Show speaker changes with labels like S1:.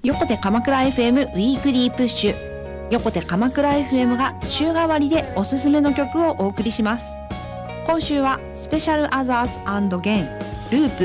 S1: 横手鎌倉 FM ウィークリープッシュ。横手鎌倉 FM が週替わりでおすすめの曲をお送りします。今週はスペシャルアザーズ&ゲンループ